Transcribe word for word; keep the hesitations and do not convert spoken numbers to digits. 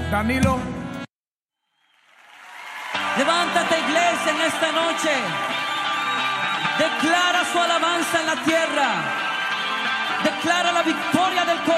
Danilo. Levántate, iglesia, en esta noche. Declara su alabanza en la tierra. Declara la victoria del corazón.